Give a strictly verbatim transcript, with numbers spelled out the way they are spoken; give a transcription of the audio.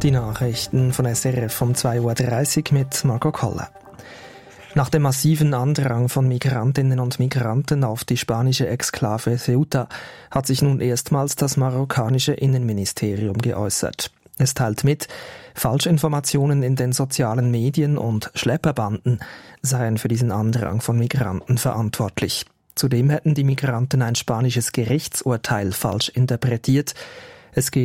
Die Nachrichten von S R F um zwei Uhr dreißig mit Margot Koller. Nach dem massiven Andrang von Migrantinnen und Migranten auf die spanische Exklave Ceuta hat sich nun erstmals das marokkanische Innenministerium geäußert. Es teilt mit, Falschinformationen in den sozialen Medien und Schlepperbanden seien für diesen Andrang von Migranten verantwortlich. Zudem hätten die Migranten ein spanisches Gerichtsurteil falsch interpretiert. Es geht